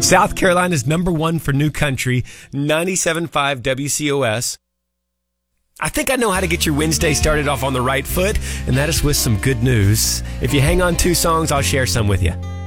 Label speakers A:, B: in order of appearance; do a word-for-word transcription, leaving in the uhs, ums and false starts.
A: South Carolina's number one for new country, ninety-seven point five W C O S. I think I know how to get your Wednesday started off on the right foot, and that is with some good news. If you hang on two songs, I'll share some with you.